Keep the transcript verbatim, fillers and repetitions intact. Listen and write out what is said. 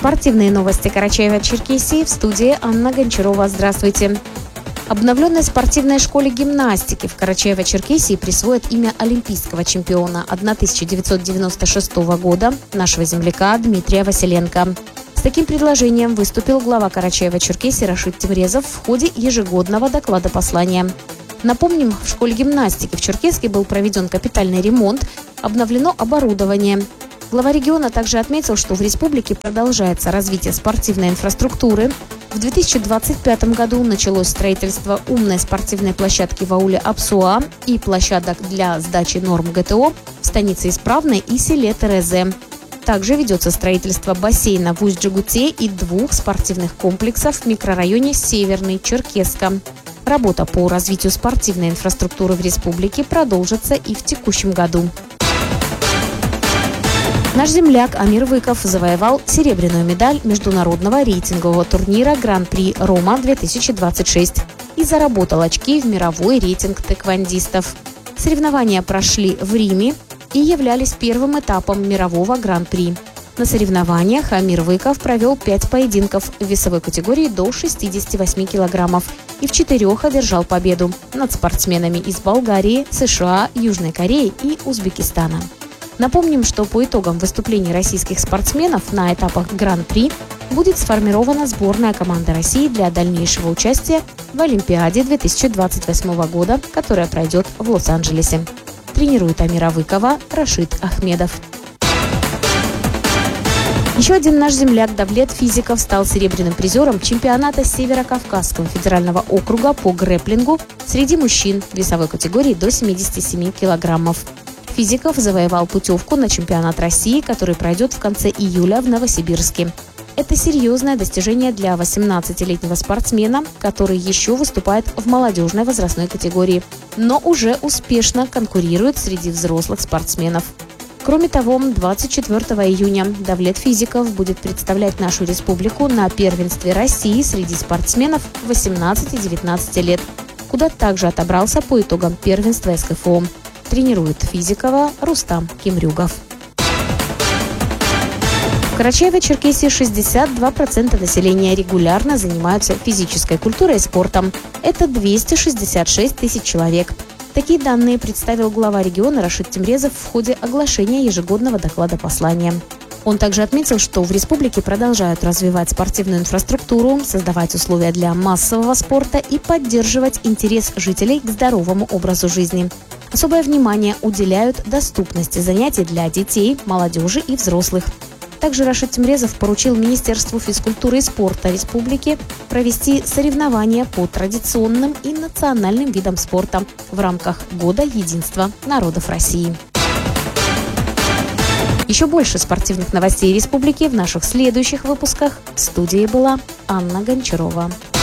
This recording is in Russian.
Спортивные новости Карачаева-Черкесии, в студии Анна Гончарова. Здравствуйте. Обновленной спортивной школе гимнастики в Карачаево-Черкесии присвоят имя олимпийского чемпиона тысяча девятьсот девяносто шестого года нашего земляка Дмитрия Василенко. С таким предложением выступил глава Карачаева-Черкесии Рашид Темрезов в ходе ежегодного доклада послания. Напомним, в школе гимнастики в Черкеске был проведен капитальный ремонт, обновлено оборудование. Глава региона также отметил, что в республике продолжается развитие спортивной инфраструктуры. В две тысячи двадцать пятом году началось строительство умной спортивной площадки в ауле Апсуа и площадок для сдачи норм ГТО в станице Исправной и селе Терезе. Также ведется строительство бассейна в Усть-Джигуте и двух спортивных комплексов в микрорайоне Северный Черкесска. Работа по развитию спортивной инфраструктуры в республике продолжится и в текущем году. Наш земляк Амир Выков завоевал серебряную медаль международного рейтингового турнира Гран-при Рома-две тысячи двадцать шесть и заработал очки в мировой рейтинг тэквондистов. Соревнования прошли в Риме и являлись первым этапом мирового Гран-при. На соревнованиях Амир Выков провел пять поединков в весовой категории до шестидесяти восьми килограммов и в четырех одержал победу над спортсменами из Болгарии, США, Южной Кореи и Узбекистана. Напомним, что по итогам выступлений российских спортсменов на этапах Гран-при будет сформирована сборная команда России для дальнейшего участия в Олимпиаде две тысячи двадцать восьмого года, которая пройдет в Лос-Анджелесе. Тренирует Амира Выкова Рашид Ахмедов. Еще один наш земляк Давлет Физиков стал серебряным призером чемпионата Северо-Кавказского федерального округа по грэпплингу среди мужчин в весовой категории до семидесяти семи килограммов. Физиков завоевал путевку на чемпионат России, который пройдет в конце июля в Новосибирске. Это серьезное достижение для восемнадцатилетнего спортсмена, который еще выступает в молодежной возрастной категории, но уже успешно конкурирует среди взрослых спортсменов. Кроме того, двадцать четвёртого июня Давлет Физиков будет представлять нашу республику на первенстве России среди спортсменов восемнадцати-девятнадцати лет, куда также отобрался по итогам первенства эс ка эф о. Тренирует Физикова Рустам Кимрюгов. В Карачаево-Черкесии шестьдесят два процента населения регулярно занимаются физической культурой и спортом. Это двести шестьдесят шесть тысяч человек. Такие данные представил глава региона Рашид Темрезов в ходе оглашения ежегодного доклада послания. Он также отметил, что в республике продолжают развивать спортивную инфраструктуру, создавать условия для массового спорта и поддерживать интерес жителей к здоровому образу жизни. Особое внимание уделяют доступности занятий для детей, молодежи и взрослых. Также Рашид Темрезов поручил Министерству физкультуры и спорта республики провести соревнования по традиционным и национальным видам спорта в рамках Года единства народов России. Еще больше спортивных новостей республики в наших следующих выпусках. В студии была Анна Гончарова.